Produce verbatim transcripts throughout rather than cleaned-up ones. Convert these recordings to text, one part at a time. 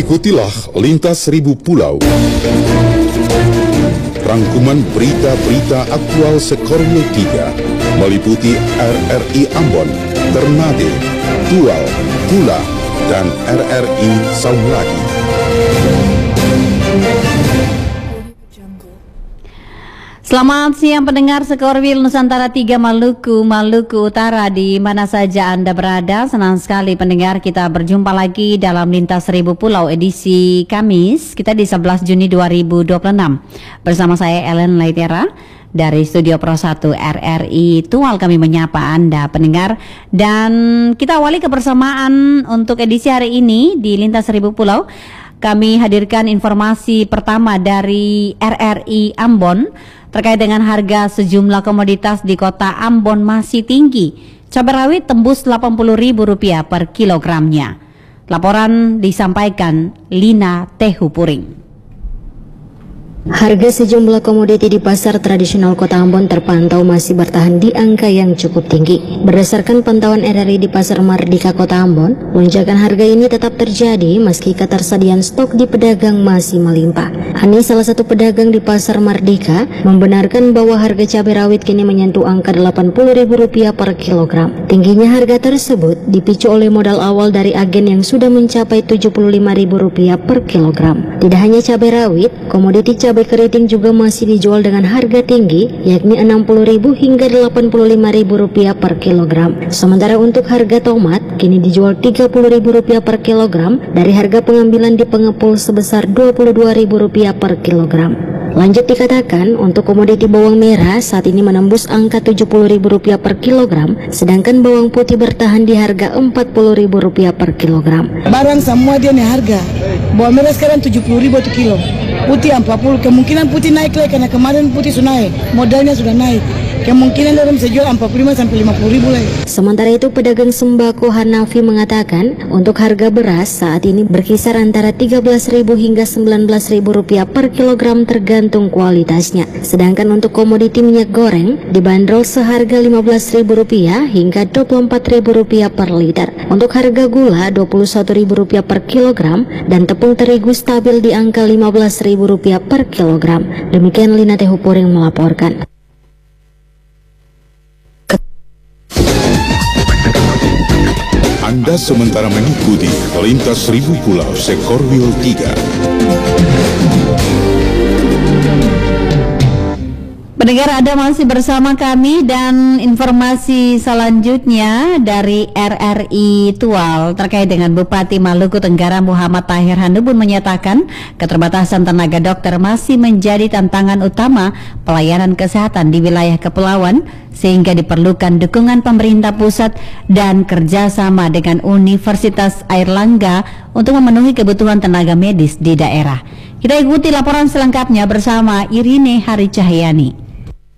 Ikutilah Lintas Seribu Pulau. Rangkuman berita-berita aktual Sekorwil tiga meliputi R R I Ambon, Ternate, Tual, Pula, dan R R I Saulagi. Selamat siang pendengar Sekorwil Nusantara tiga Maluku, Maluku Utara, di mana saja Anda berada. Senang sekali pendengar kita berjumpa lagi dalam Lintas Seribu Pulau edisi Kamis, kita di sebelas Juni dua ribu dua puluh enam. Bersama saya Ellen Laitera dari Studio Pro satu R R I Tual, kami menyapa Anda pendengar. Dan kita awali kebersamaan untuk edisi hari ini di Lintas Seribu Pulau. Kami hadirkan informasi pertama dari R R I Ambon terkait dengan harga sejumlah komoditas di kota Ambon masih tinggi. Cabai rawit tembus delapan puluh ribu rupiah per kilogramnya. Laporan disampaikan Lina Tehupuring. Harga sejumlah komoditi di pasar tradisional Kota Ambon terpantau masih bertahan di angka yang cukup tinggi. Berdasarkan pantauan R R I di Pasar Mardika Kota Ambon, lonjakan harga ini tetap terjadi meski ketersediaan stok di pedagang masih melimpah. Ani, salah satu pedagang di Pasar Mardika, membenarkan bahwa harga cabai rawit kini menyentuh angka delapan puluh ribu rupiah per kilogram. Tingginya harga tersebut dipicu oleh modal awal dari agen yang sudah mencapai tujuh puluh lima ribu rupiah per kilogram. Tidak hanya cabai rawit, komoditi cabai Cabai keriting juga masih dijual dengan harga tinggi, yakni enam puluh ribu hingga delapan puluh lima ribu rupiah per kilogram. Sementara untuk harga tomat kini dijual tiga puluh ribu rupiah per kilogram dari harga pengambilan di pengepul sebesar dua puluh dua ribu rupiah per kilogram. Lanjut dikatakan untuk komoditi bawang merah saat ini menembus angka tujuh puluh ribu rupiah per kilogram, sedangkan bawang putih bertahan di harga empat puluh ribu rupiah per kilogram. Barang semua dia nih harga. Bawang merah sekarang tujuh puluh ribu per kilo. Putih empat puluh, kemungkinan putih naik lagi karena kemarin putih sudah naik, modalnya sudah naik. Kemungkinan orang bisa jual empat puluh lima sampai lima puluh ribu lagi. Sementara itu pedagang sembako Hanafi mengatakan untuk harga beras saat ini berkisar antara tiga belas ribu hingga sembilan belas ribu rupiah per kilogram tergantung kualitasnya. Sedangkan untuk komoditi minyak goreng dibanderol seharga lima belas ribu rupiah hingga dua puluh empat ribu rupiah per liter. Untuk harga gula dua puluh satu ribu rupiah per kilogram dan tepung terigu stabil di angka lima belas ribu rupiah per kilogram. Demikian Lina Tehupuring melaporkan. Anda sementara mengikuti Lintas Seribu Pulau Sekorwil tiga. Pendengar, Anda masih bersama kami dan informasi selanjutnya dari R R I Tual terkait dengan Bupati Maluku Tenggara Muhammad Tahir Hanubun menyatakan keterbatasan tenaga dokter masih menjadi tantangan utama pelayanan kesehatan di wilayah kepulauan, sehingga diperlukan dukungan pemerintah pusat dan kerjasama dengan Universitas Airlangga untuk memenuhi kebutuhan tenaga medis di daerah. Kita ikuti laporan selengkapnya bersama Irine Hari Cahyani.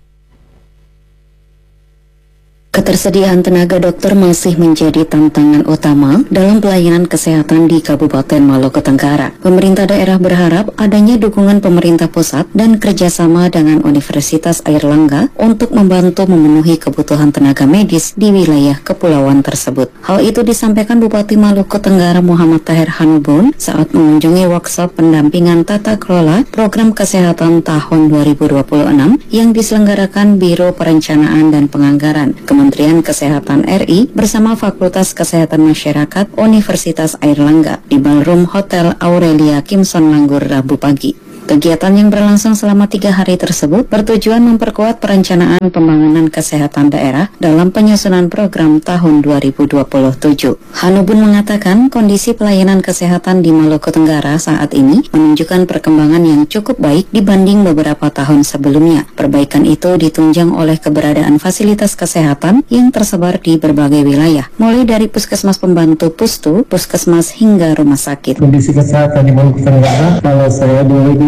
Ketersediaan tenaga dokter masih menjadi tantangan utama dalam pelayanan kesehatan di Kabupaten Maluku Tenggara. Pemerintah daerah berharap adanya dukungan pemerintah pusat dan kerjasama dengan Universitas Airlangga untuk membantu memenuhi kebutuhan tenaga medis di wilayah kepulauan tersebut. Hal itu disampaikan Bupati Maluku Tenggara Muhammad Tahir Hanubun saat mengunjungi workshop pendampingan tata kelola program kesehatan tahun dua ribu dua puluh enam yang diselenggarakan Biro Perencanaan dan Penganggaran Kementerian Kesehatan R I bersama Fakultas Kesehatan Masyarakat Universitas Airlangga di Ballroom Hotel Aurelia Kimson Langgur Rabu pagi. Kegiatan yang berlangsung selama tiga hari tersebut bertujuan memperkuat perencanaan pembangunan kesehatan daerah dalam penyusunan program tahun dua ribu dua puluh tujuh. Hanubun mengatakan kondisi pelayanan kesehatan di Maluku Tenggara saat ini menunjukkan perkembangan yang cukup baik dibanding beberapa tahun sebelumnya. Perbaikan itu ditunjang oleh keberadaan fasilitas kesehatan yang tersebar di berbagai wilayah, mulai dari puskesmas pembantu Pustu, puskesmas hingga rumah sakit. Kondisi kesehatan di Maluku Tenggara kalau saya dua ribu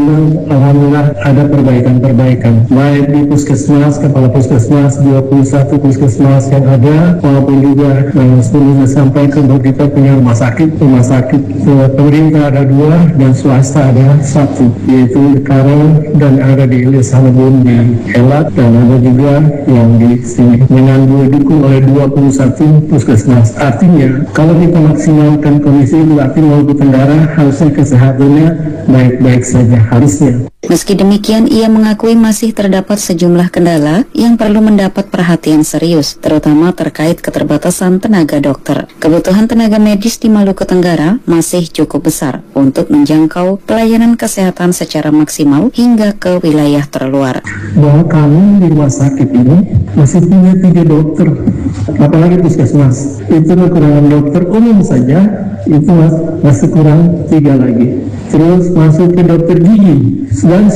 memang alhamdulillah ada perbaikan-perbaikan, baik di puskesmas, kepala puskesmas, dua puluh satu puskesmas yang ada, walaupun juga eh, sebelumnya sampaikan bahwa kita punya rumah sakit, rumah sakit eh, pemerintah ada dua dan swasta ada satu, yaitu di Karang dan ada di Ilyas Halebun di Elat, dan ada juga yang di sini dengan didukung oleh dua puluh satu puskesmas. Artinya kalau kita maksimalkan kondisi berarti Maluku Tenggara harusnya kesehatannya baik-baik saja harusnya. Meski demikian, ia mengakui masih terdapat sejumlah kendala yang perlu mendapat perhatian serius, terutama terkait keterbatasan tenaga dokter. Kebutuhan tenaga medis di Maluku Tenggara masih cukup besar untuk menjangkau pelayanan kesehatan secara maksimal hingga ke wilayah terluar. Bahwa kami di rumah sakit ini masih punya tiga dokter, apalagi puskesmas. Itu kekurangan dokter umum saja, itu masih kurang tiga lagi. Terus masuk ke dokter gigi, dan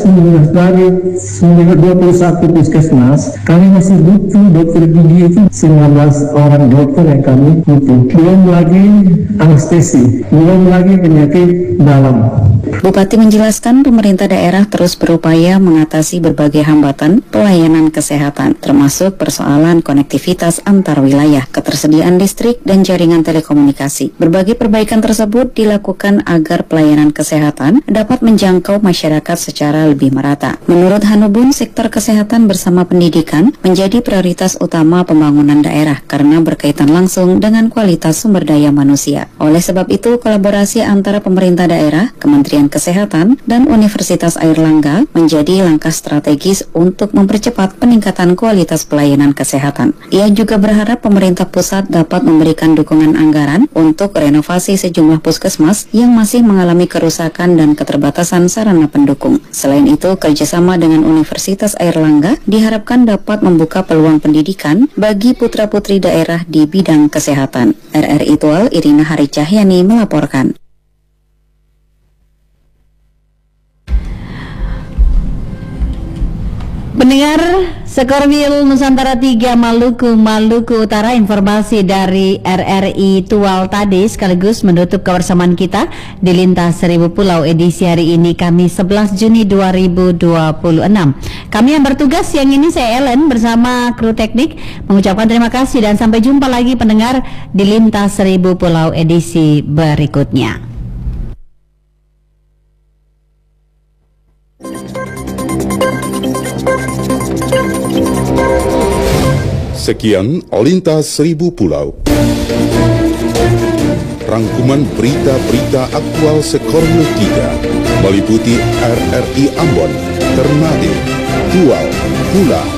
sembilan dua puluh satu puskesmas, kami masih butuh dokter gigi itu sembilan belas orang dokter yang kami butuh. Belum lagi anestesi, belum lagi penyakit dalam. Bupati menjelaskan pemerintah daerah terus berupaya mengatasi berbagai hambatan pelayanan kesehatan, termasuk persoalan konektivitas antar wilayah, ketersediaan listrik, dan jaringan telekomunikasi. Berbagai perbaikan tersebut dilakukan agar pelayanan kesehatan dapat menjangkau masyarakat secara lebih merata. Menurut Hanubun, sektor kesehatan bersama pendidikan menjadi prioritas utama pembangunan daerah karena berkaitan langsung dengan kualitas sumber daya manusia. Oleh sebab itu, kolaborasi antara pemerintah daerah, Kementerian Kesehatan, dan Universitas Airlangga menjadi langkah strategis untuk mempercepat peningkatan kualitas pelayanan kesehatan. Ia juga berharap pemerintah pusat dapat memberikan dukungan anggaran untuk renovasi sejumlah puskesmas yang masih mengalami kerusakan dan keterbatasan sarana pendukung. Selain itu, kerjasama dengan Universitas Airlangga diharapkan dapat membuka peluang pendidikan bagi putra-putri daerah di bidang kesehatan. R R I Tual, Irina Hari Cahyani melaporkan. Pendengar Sekorwil Nusantara tiga Maluku, Maluku Utara, informasi dari R R I Tual tadi sekaligus menutup kebersamaan kita di Lintas Seribu Pulau edisi hari ini Kamis sebelas Juni dua ribu dua puluh enam. Kami yang bertugas siang ini, saya Ellen bersama kru teknik mengucapkan terima kasih dan sampai jumpa lagi pendengar di Lintas Seribu Pulau edisi berikutnya. Sekian Lintas Seribu Pulau. Rangkuman berita-berita aktual Sekorwil tiga meliputi R R I Ambon, Ternate, Tual, Hula,